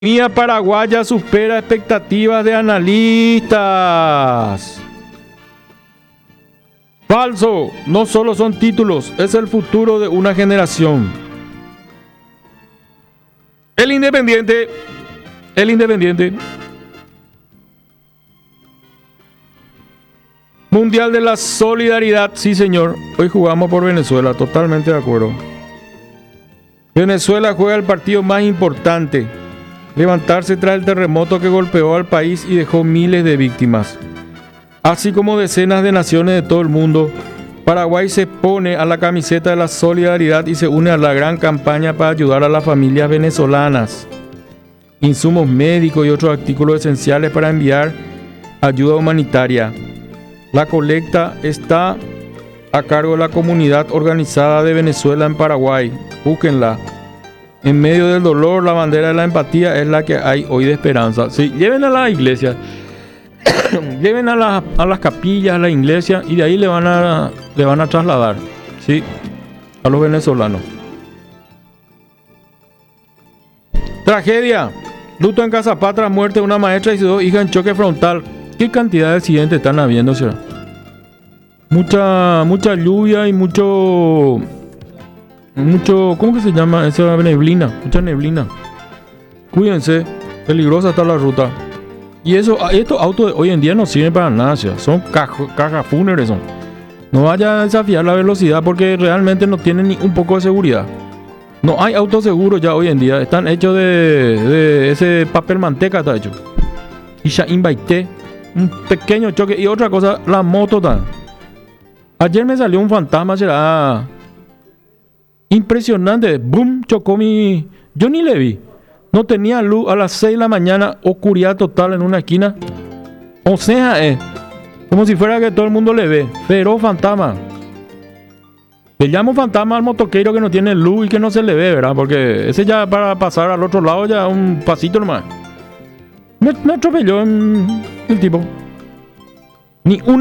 economía paraguaya supera expectativas de analistas. Falso, no solo son títulos, es el futuro de una generación. El Independiente. Mundial de la Solidaridad, sí señor. Hoy jugamos por Venezuela, totalmente de acuerdo. Venezuela juega el partido más importante. Levantarse tras el terremoto que golpeó al país y dejó miles de víctimas. Así como decenas de naciones de todo el mundo, Paraguay se pone a la camiseta de la solidaridad y se une a la gran campaña para ayudar a las familias venezolanas. Insumos médicos y otros artículos esenciales para enviar ayuda humanitaria. La colecta está a cargo de la comunidad organizada de Venezuela en Paraguay. Búsquenla. En medio del dolor, la bandera de la empatía es la que hay hoy de esperanza. Sí, lleven a la iglesia, lleven a las capillas, a la iglesia, y de ahí le van a trasladar, sí, a los venezolanos. Tragedia. Luto en Cazapá tras muerte de una maestra y sus dos hijas en choque frontal. ¿Qué cantidad de accidentes están habiendo, será? Mucha lluvia y mucho, ¿cómo que se llama? Esa neblina, mucha neblina. Cuídense, peligrosa está la ruta. Y estos autos de hoy en día no sirven para nada, son cajas fúnebres. No vaya a desafiar la velocidad porque realmente no tienen ni un poco de seguridad. No hay autos seguros ya hoy en día, están hechos de ese papel manteca, está hecho. Y ya invité un pequeño choque. Y otra cosa, la moto también. Ayer me salió un fantasma, será impresionante. Boom, chocó mi... Yo ni le vi. No tenía luz a las 6 de la mañana, oscuridad total en una esquina. O sea, como si fuera que todo el mundo le ve. Pero fantasma. Le llamo fantasma al motoqueiro que no tiene luz y que no se le ve, ¿verdad? Porque ese ya para pasar al otro lado ya un pasito nomás. Me atropelló el tipo. Ni una